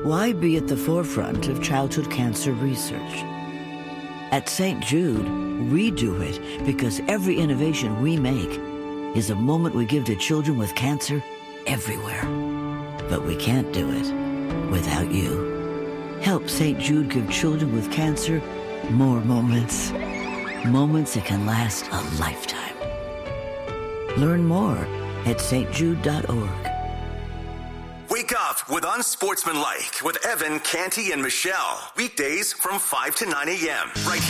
Why be at the forefront of childhood cancer research? At St. Jude, we do it because every innovation we make is a moment we give to children with cancer everywhere. But we can't do it without you. Help St. Jude give children with cancer more moments. Moments that can last a lifetime. Learn more at stjude.org. Wake up with Unsportsmanlike with Evan, Canty, and Michelle. Weekdays from 5 to 9 a.m. Right